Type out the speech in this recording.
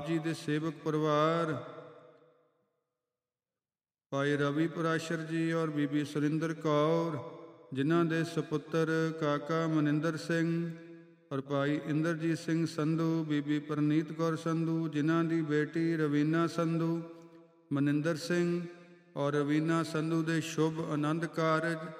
ਜੀ ਦੇ ਸੇਵਕ ਪਰਿਵਾਰ ਭਾਈ ਰਵੀ ਪਰਾਸ਼ਰ ਜੀ ਔਰ ਬੀਬੀ ਸੁਰਿੰਦਰ ਕੌਰ, ਜਿਨ੍ਹਾਂ ਦੇ ਸੁਪੁੱਤਰ ਕਾਕਾ ਮਨਿੰਦਰ ਸਿੰਘ ਔਰ ਭਾਈ ਇੰਦਰਜੀਤ ਸਿੰਘ ਸੰਧੂ, ਬੀਬੀ ਪ੍ਰਨੀਤ ਕੌਰ ਸੰਧੂ, ਜਿਨ੍ਹਾਂ ਦੀ ਬੇਟੀ ਰਵੀਨਾ ਸੰਧੂ, ਮਨਿੰਦਰ ਸਿੰਘ ਔਰ ਰਵੀਨਾ ਸੰਧੂ ਦੇ ਸ਼ੁਭ ਆਨੰਦ ਕਾਰਜ